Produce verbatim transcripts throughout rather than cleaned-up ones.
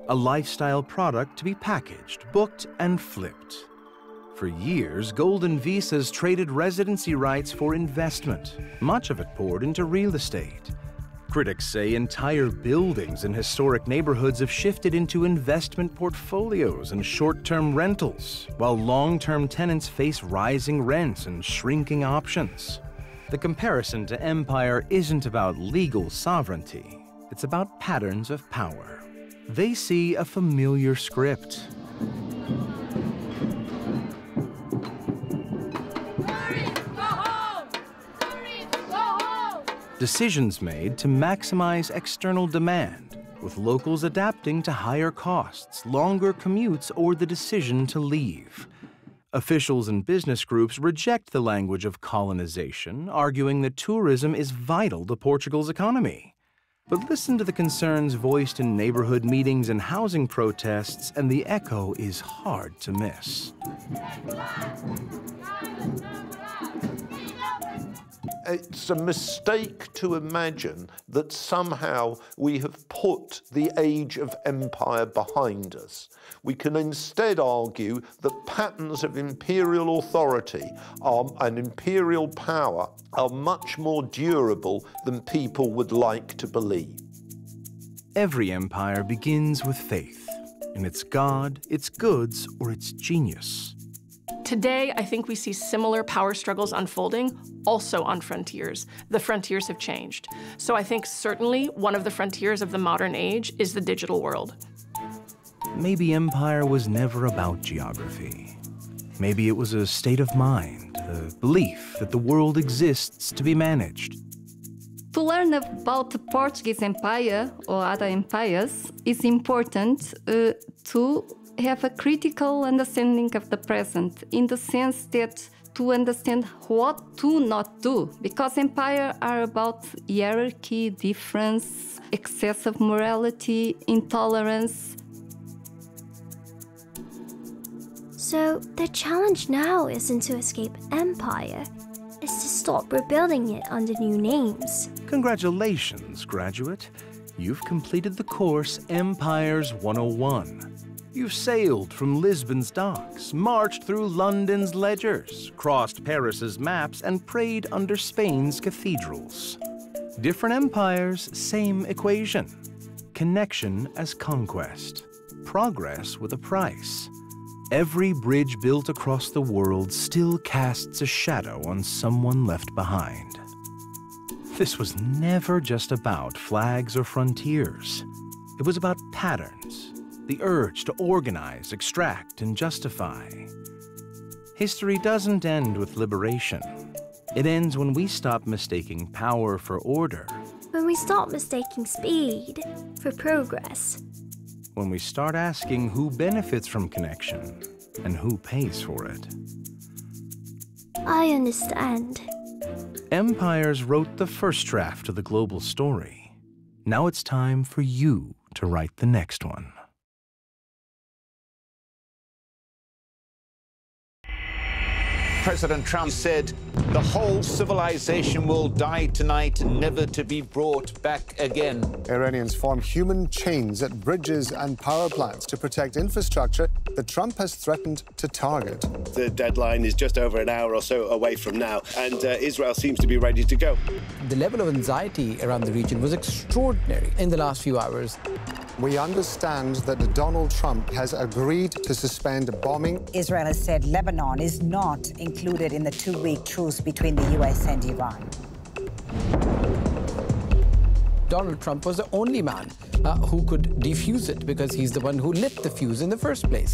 a lifestyle product to be packaged, booked, and flipped. For years, Golden Visas traded residency rights for investment, much of it poured into real estate. Critics say entire buildings in historic neighborhoods have shifted into investment portfolios and short-term rentals, while long-term tenants face rising rents and shrinking options. The comparison to Empire isn't about legal sovereignty. It's about patterns of power. They see a familiar script. Decisions made to maximize external demand, with locals adapting to higher costs, longer commutes, or the decision to leave. Officials and business groups reject the language of colonization, arguing that tourism is vital to Portugal's economy. But listen to the concerns voiced in neighborhood meetings and housing protests, and the echo is hard to miss. It's a mistake to imagine that somehow we have put the age of empire behind us. We can instead argue that patterns of imperial authority are, and imperial power are much more durable than people would like to believe. Every empire begins with faith in its god, its goods, or its genius. Today, I think we see similar power struggles unfolding, also on frontiers. The frontiers have changed. So I think certainly one of the frontiers of the modern age is the digital world. Maybe empire was never about geography. Maybe it was a state of mind, a belief that the world exists to be managed. To learn about the Portuguese Empire or other empires is important uh, to have a critical understanding of the present, in the sense that to understand what to not do, because empires are about hierarchy, difference, excessive morality, intolerance. So the challenge now isn't to escape empire, it's to stop rebuilding it under new names. Congratulations, graduate. You've completed the course Empires one oh one. You've sailed from Lisbon's docks, marched through London's ledgers, crossed Paris's maps, and prayed under Spain's cathedrals. Different empires, same equation. Connection as conquest. Progress with a price. Every bridge built across the world still casts a shadow on someone left behind. This was never just about flags or frontiers. It was about patterns. The urge to organize, extract, and justify. History doesn't end with liberation. It ends when we stop mistaking power for order. When we stop mistaking speed for progress. When we start asking who benefits from connection and who pays for it. I understand. Empires wrote the first draft of the global story. Now it's time for you to write the next one. President Trump said the whole civilization will die tonight, never to be brought back again. Iranians form human chains at bridges and power plants to protect infrastructure that Trump has threatened to target. The deadline is just over an hour or so away from now, and uh, Israel seems to be ready to go. The level of anxiety around the region was extraordinary in the last few hours. We understand that Donald Trump has agreed to suspend bombing. Israel has said Lebanon is not included in the two-week truce between the U S and Iran. Donald Trump was the only man uh, who could defuse it, because he's the one who lit the fuse in the first place.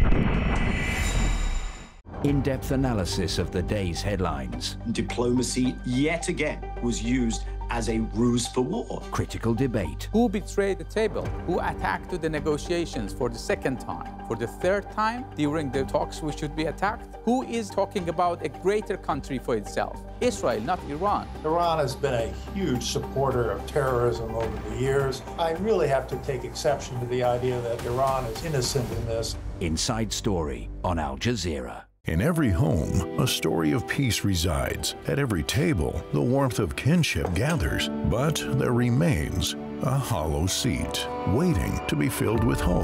In-depth analysis of the day's headlines. Diplomacy, yet again, was used as a ruse for war. Critical debate. Who betrayed the table? Who attacked the negotiations for the second time? For the third time during the talks we should be attacked? Who is talking about a greater country for itself? Israel, not Iran. Iran has been a huge supporter of terrorism over the years. I really have to take exception to the idea that Iran is innocent in this. Inside Story on Al Jazeera. In every home, a story of peace resides. At every table, the warmth of kinship gathers. But there remains a hollow seat, waiting to be filled with hope.